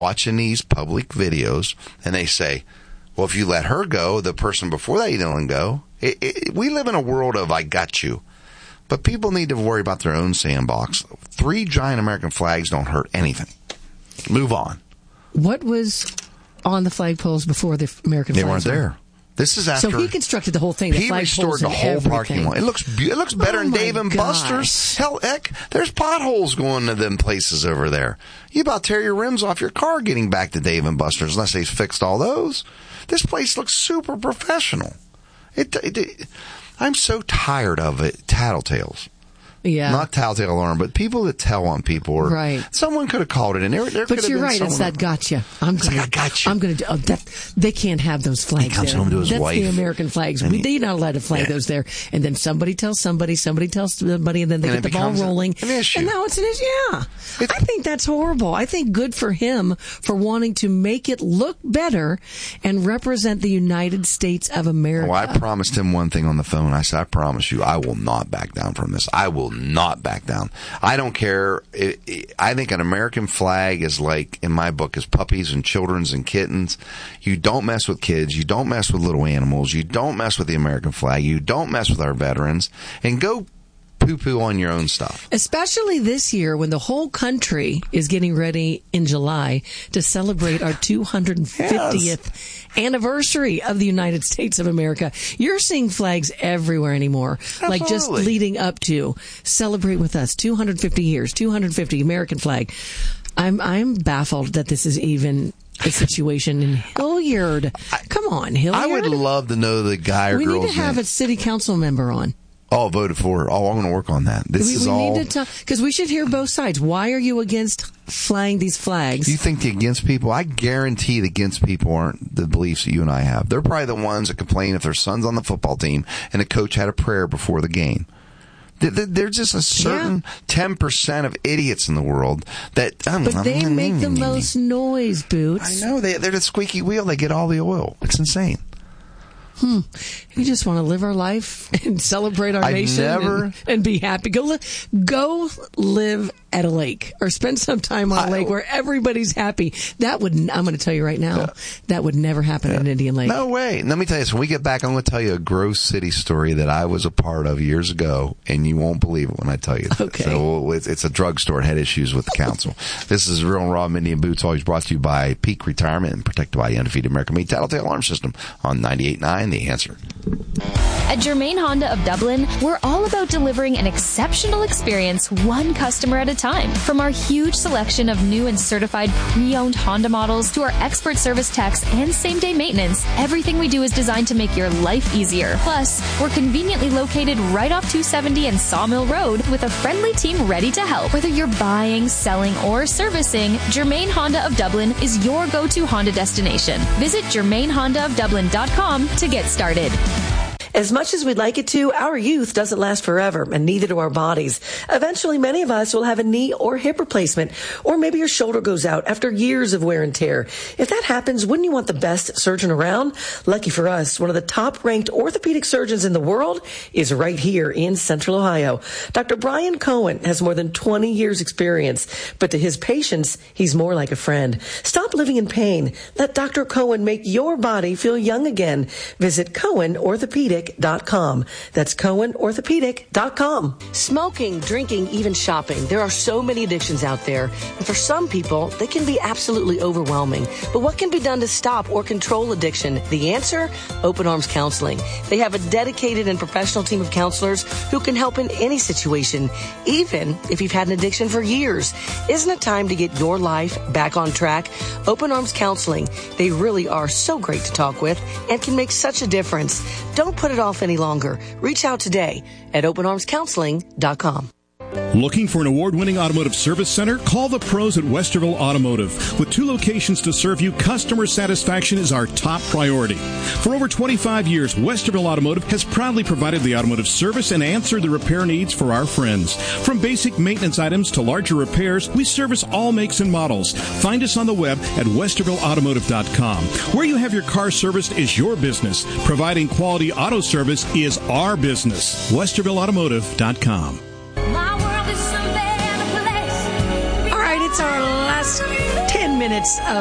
watching these public videos, and they say, well, if you let her go, the person before that you didn't let him go. We live in a world of I got you. But people need to worry about their own sandbox. 3 giant American flags don't hurt anything. Move on. What was on the flagpoles before the American flags? They weren't there. This is after. So he constructed the whole thing. He restored the whole parking lot. It looks better than Dave and Buster's. Hell, heck, there's potholes going to them places over there. You about tear your rims off your car getting back to Dave and Buster's unless they've fixed all those. This place looks super professional. I'm so tired of it. Tattletales. Yeah. Not tattletale alarm, but people that tell on people. Or right. Someone could have called it in. But you're right. It's that gotcha. I'm going to do that. They can't have those flags. He comes home to his That's wife. That's the American flags. They're not allowed to flag those there. And then somebody tells somebody tells somebody, and then they get the ball rolling. An issue. And now it's an issue. Yeah. I think that's horrible. I think good for him for wanting to make it look better and represent the United States of America. Well, I promised him one thing on the phone. I said, I promise you, I will not back down from this. I will not back down. I don't care. I think an American flag is like, in my book, is puppies and children's and kittens. You don't mess with kids. You don't mess with little animals. You don't mess with the American flag. You don't mess with our veterans. And go poo-poo on your own stuff. Especially this year when the whole country is getting ready in July to celebrate our 250th anniversary of the United States of America. You're seeing flags everywhere anymore. Absolutely. Like just leading up to celebrate with us 250 years, 250 American flag. I'm baffled that this is even a situation in Hilliard. Come on, Hilliard. I would love to know the guy or girl's name. We need to have a city council member on. Oh, voted for it. Oh, I'm going to work on that. We need to because we should hear both sides. Why are you against flying these flags? You think the against people? I guarantee the against people aren't the beliefs that you and I have. They're probably the ones that complain if their son's on the football team and the coach had a prayer before the game. There's just a certain 10% of idiots in the world that. But they make the most noise, Boots. I know. They're the squeaky wheel. They get all the oil. It's insane. We just want to live our life and celebrate our nation and be happy. Go live at a lake or spend some time on a lake where everybody's happy. That would, I'm going to tell you right now, that would never happen in Indian Lake. No way. Let me tell you this. When we get back, I'm going to tell you a Grove City story that I was a part of years ago, and you won't believe it when I tell you. Okay. So it's a drugstore. It had issues with the council. This is Real and Raw Mindy and Boots, always brought to you by Peak Retirement and protected by the undefeated American Made Tattletale Alarm System on 98.9 The Answer. At Germain Honda of Dublin, we're all about delivering an exceptional experience one customer at a time. From our huge selection of new and certified pre-owned Honda models to our expert service techs and same-day maintenance, everything we do is designed to make your life easier. Plus, we're conveniently located right off 270 and Sawmill Road with a friendly team ready to help. Whether you're buying, selling, or servicing, Germain Honda of Dublin is your go-to Honda destination. Visit GermainHondaofDublin.com to get started. As much as we'd like it to, our youth doesn't last forever, and neither do our bodies. Eventually, many of us will have a knee or hip replacement, or maybe your shoulder goes out after years of wear and tear. If that happens, wouldn't you want the best surgeon around? Lucky for us, one of the top-ranked orthopedic surgeons in the world is right here in Central Ohio. Dr. Brian Cohen has more than 20 years' experience, but to his patients, he's more like a friend. Stop living in pain. Let Dr. Cohen make your body feel young again. Visit CohenOrthopedic.com. That's CohenOrthopedic.com. Smoking, drinking, even shopping. There are so many addictions out there. And for some people, they can be absolutely overwhelming. But what can be done to stop or control addiction? The answer? Open Arms Counseling. They have a dedicated and professional team of counselors who can help in any situation, even if you've had an addiction for years. Isn't it time to get your life back on track? Open Arms Counseling. They really are so great to talk with and can make such a difference. Don't put it off any longer. Reach out today at openarmscounseling.com. Looking for an award-winning automotive service center? Call the pros at Westerville Automotive. With 2 locations to serve you, customer satisfaction is our top priority. For over 25 years, Westerville Automotive has proudly provided the automotive service and answered the repair needs for our friends. From basic maintenance items to larger repairs, we service all makes and models. Find us on the web at westervilleautomotive.com. Where you have your car serviced is your business. Providing quality auto service is our business. westervilleautomotive.com. All right, it's our last 10 minutes